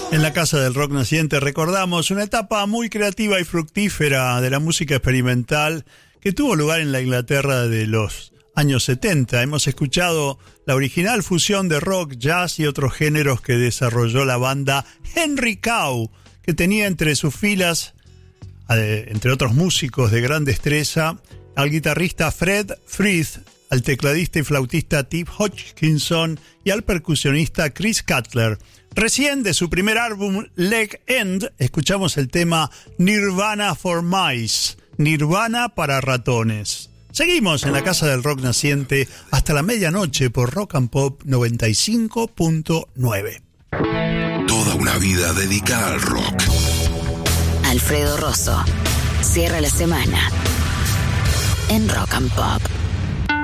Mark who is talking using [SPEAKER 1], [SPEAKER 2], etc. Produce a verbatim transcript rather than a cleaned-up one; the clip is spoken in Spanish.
[SPEAKER 1] En la Casa del Rock Naciente recordamos una etapa muy creativa y fructífera de la música experimental que tuvo lugar en la Inglaterra de los años setenta. Hemos escuchado la original fusión de rock, jazz y otros géneros que desarrolló la banda Henry Cow, que tenía entre sus filas, entre otros músicos de gran destreza, al guitarrista Fred Frith, al tecladista y flautista Tip Hodgkinson y al percusionista Chris Cutler. Recién de su primer álbum Leg End escuchamos el tema Nirvana for Mice, Nirvana para ratones. Seguimos en la Casa del Rock Naciente hasta la medianoche por Rock and Pop noventa y cinco punto nueve.
[SPEAKER 2] Toda una vida dedicada al rock.
[SPEAKER 3] Alfredo Rosso cierra la semana en Rock and Pop.